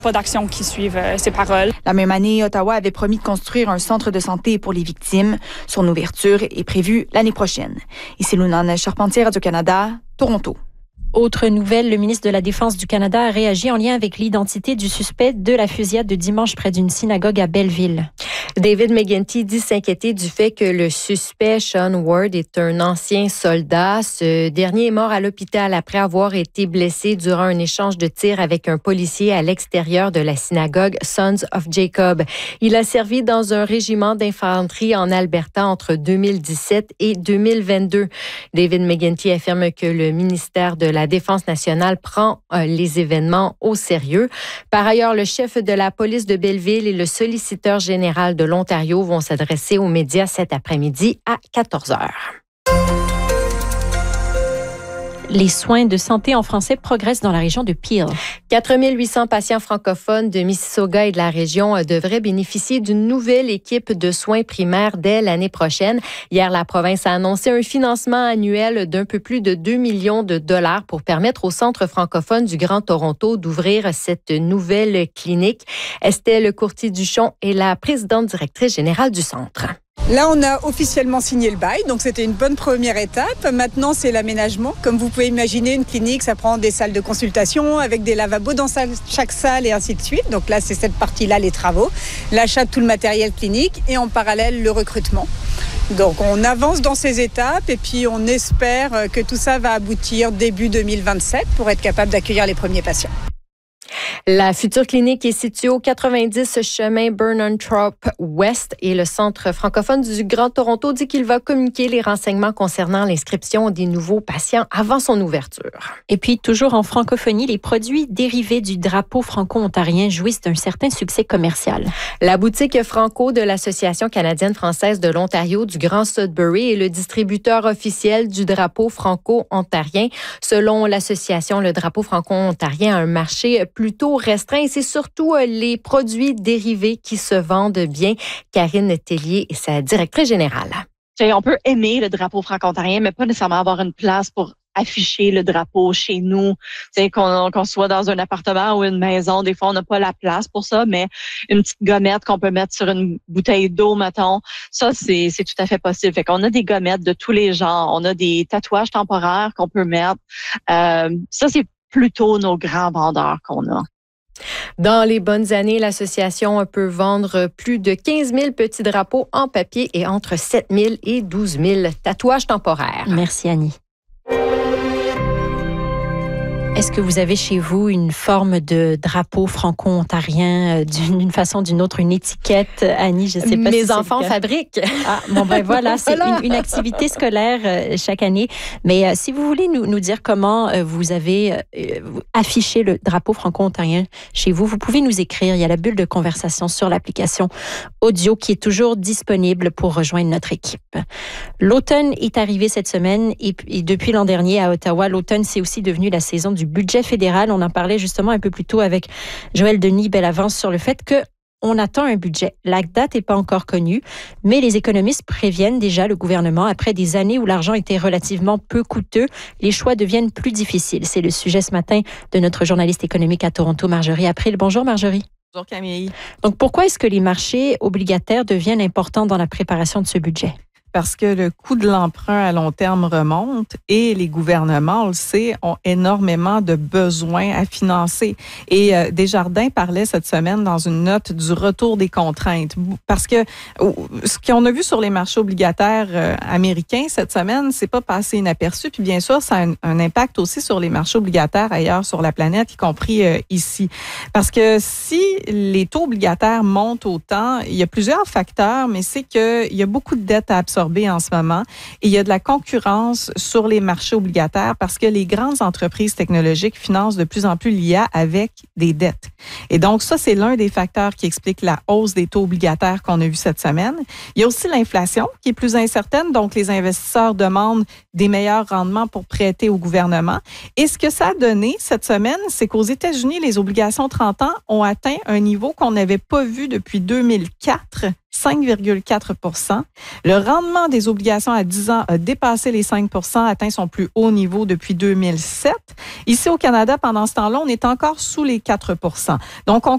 Pas d'actions qui suivent ces paroles. La même année, Ottawa avait promis de construire un centre de santé pour les victimes. Son ouverture est prévue l'année prochaine. Ici Lunane Charpentier, Radio-Canada, Toronto. Autre nouvelle, le ministre de la Défense du Canada a réagi en lien avec l'identité du suspect de la fusillade de dimanche près d'une synagogue à Belleville. David McGuinty dit s'inquiéter du fait que le suspect, Sean Ward, est un ancien soldat. Ce dernier est mort à l'hôpital après avoir été blessé durant un échange de tirs avec un policier à l'extérieur de la synagogue Sons of Jacob. Il a servi dans un régiment d'infanterie en Alberta entre 2017 et 2022. David McGuinty affirme que le ministère de la Défense nationale prend les événements au sérieux. Par ailleurs, le chef de la police de Belleville et le solliciteur général de l'Ontario vont s'adresser aux médias cet après-midi à 14h. Les soins de santé en français progressent dans la région de Peel. 4 800 patients francophones de Mississauga et de la région devraient bénéficier d'une nouvelle équipe de soins primaires dès l'année prochaine. Hier, la province a annoncé un financement annuel d'un peu plus de 2 millions de dollars pour permettre au Centre francophone du Grand Toronto d'ouvrir cette nouvelle clinique. Estelle Courtier-Duchon est la présidente directrice générale du centre. Là, on a officiellement signé le bail, donc c'était une bonne première étape. Maintenant, c'est l'aménagement. Comme vous pouvez imaginer, une clinique, ça prend des salles de consultation avec des lavabos dans chaque salle et ainsi de suite. Donc là, c'est cette partie-là, les travaux, l'achat de tout le matériel clinique et en parallèle, le recrutement. Donc, on avance dans ces étapes et puis on espère que tout ça va aboutir début 2027 pour être capable d'accueillir les premiers patients. La future clinique est située au 90 chemin Burnham-Thorpe West et le Centre francophone du Grand Toronto dit qu'il va communiquer les renseignements concernant l'inscription des nouveaux patients avant son ouverture. Et puis, toujours en francophonie, les produits dérivés du drapeau franco-ontarien jouissent d'un certain succès commercial. La boutique Franco de l'Association canadienne-française de l'Ontario du Grand Sudbury est le distributeur officiel du drapeau franco-ontarien. Selon l'association, le drapeau franco-ontarien a un marché plutôt restreint et c'est surtout les produits dérivés qui se vendent bien. Karine Tellier est sa directrice générale. On peut aimer le drapeau franco-ontarien, mais pas nécessairement avoir une place pour afficher le drapeau chez nous. Qu'on soit dans un appartement ou une maison, des fois, on n'a pas la place pour ça, mais une petite gommette qu'on peut mettre sur une bouteille d'eau, mettons, ça, c'est tout à fait possible. Fait qu'on a des gommettes de tous les genres. On a des tatouages temporaires qu'on peut mettre. Ça, c'est plutôt nos grands vendeurs qu'on a. Dans les bonnes années, l'association peut vendre plus de 15 000 petits drapeaux en papier et entre 7 000 et 12 000 tatouages temporaires. Merci, Annie. Est-ce que vous avez chez vous une forme de drapeau franco-ontarien d'une façon ou d'une autre, une étiquette, Annie? Je sais pas. Mes enfants fabriquent. Ah, bon, ben voilà, c'est une activité scolaire chaque année. Mais si vous voulez nous dire comment vous avez affiché le drapeau franco-ontarien chez vous, vous pouvez nous écrire. Il y a la bulle de conversation sur l'application audio qui est toujours disponible pour rejoindre notre équipe. L'automne est arrivé cette semaine et depuis l'an dernier à Ottawa, l'automne, c'est aussi devenu la saison du budget fédéral. On en parlait justement un peu plus tôt avec Joël Denis Bellavance sur le fait qu'on attend un budget. La date n'est pas encore connue, mais les économistes préviennent déjà le gouvernement, après des années où l'argent était relativement peu coûteux, les choix deviennent plus difficiles. C'est le sujet ce matin de notre journaliste économique à Toronto, Marjorie April. Bonjour Marjorie. Bonjour Camille. Donc pourquoi est-ce que les marchés obligataires deviennent importants dans la préparation de ce budget? Parce que le coût de l'emprunt à long terme remonte et les gouvernements, on le sait, ont énormément de besoins à financer. Et Desjardins parlait cette semaine dans une note du retour des contraintes. Parce que ce qu'on a vu sur les marchés obligataires américains cette semaine, c'est pas passé inaperçu. Puis bien sûr, ça a un impact aussi sur les marchés obligataires ailleurs sur la planète, y compris ici. Parce que si les taux obligataires montent autant, il y a plusieurs facteurs, mais c'est qu'il y a beaucoup de dettes à absorber en ce moment. Et il y a de la concurrence sur les marchés obligataires parce que les grandes entreprises technologiques financent de plus en plus l'IA avec des dettes. Et donc, ça, c'est l'un des facteurs qui explique la hausse des taux obligataires qu'on a vu cette semaine. Il y a aussi l'inflation qui est plus incertaine. Donc, les investisseurs demandent des meilleurs rendements pour prêter au gouvernement. Et ce que ça a donné cette semaine, c'est qu'aux États-Unis, les obligations 30 ans ont atteint un niveau qu'on n'avait pas vu depuis 2004. 5,4 %. Le rendement des obligations à 10 ans a dépassé les 5 %, atteint son plus haut niveau depuis 2007. Ici au Canada, pendant ce temps-là, on est encore sous les 4 %. Donc, on